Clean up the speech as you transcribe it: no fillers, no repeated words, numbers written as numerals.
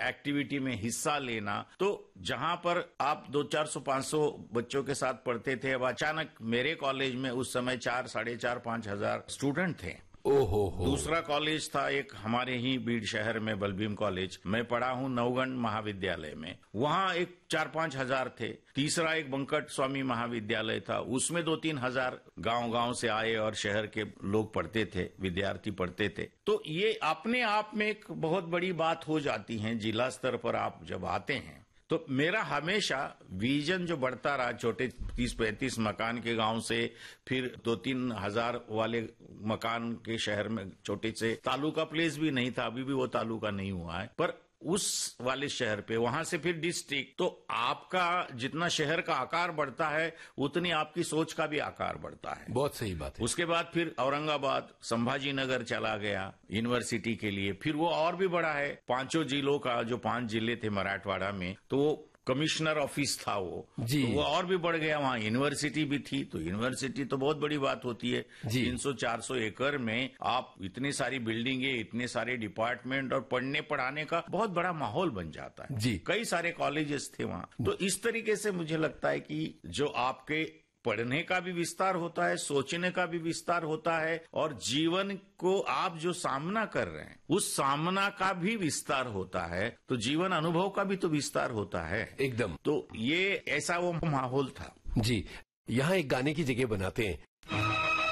Activity में हिस्सा लेना। तो जहां पर आप 200-400-500 बच्चों के साथ पढ़ते थे, अब अचानक मेरे कॉलेज में उस समय 4,500-5,000 स्टूडेंट थे। ओहो। दूसरा कॉलेज था एक हमारे ही बीड़ शहर में, बलभीम कॉलेज। मैं पढ़ा हूं नवगण महाविद्यालय में, वहां एक 4-5 हजार थे। तीसरा एक बंकट स्वामी महाविद्यालय था, उसमें 2-3 हजार गांव से आए और शहर के लोग पढ़ते थे, विद्यार्थी पढ़ते थे। तो ये अपने आप में एक बहुत बड़ी बात हो जाती है जिला स्तर पर आप जब आते हैं। तो मेरा हमेशा विजन जो बढ़ता रहा, छोटे 30-35 मकान के गांव से फिर 2-3 हजार वाले मकान के शहर में, छोटे से तालुका प्लेस भी नहीं था, अभी भी वो तालुका नहीं हुआ है, पर उस वाले शहर पे, वहां से फिर डिस्ट्रिक्ट। तो आपका जितना शहर का आकार बढ़ता है उतनी आपकी सोच का भी आकार बढ़ता है। बहुत सही बात है। उसके बाद फिर औरंगाबाद, संभाजी नगर चला गया यूनिवर्सिटी के लिए, फिर वो और भी बड़ा है, 5 जिलों का, जो 5 जिले थे मराठवाड़ा में, तो वो कमिश्नर ऑफिस था वो जी। तो वो और भी बढ़ गया, वहां यूनिवर्सिटी भी थी। तो यूनिवर्सिटी तो बहुत बड़ी बात होती है, 300-400 एकड़ में आप इतनी सारी बिल्डिंगे, इतने सारे डिपार्टमेंट और पढ़ने पढ़ाने का बहुत बड़ा माहौल बन जाता है जी। कई सारे कॉलेजेस थे वहां। तो इस तरीके से मुझे लगता है कि जो आपके पढ़ने का भी विस्तार होता है, सोचने का भी विस्तार होता है, और जीवन को आप जो सामना कर रहे हैं उस सामना का भी विस्तार होता है, तो जीवन अनुभव का भी तो विस्तार होता है एकदम। तो ये ऐसा वो माहौल था जी। यहाँ एक गाने की जगह बनाते हैं।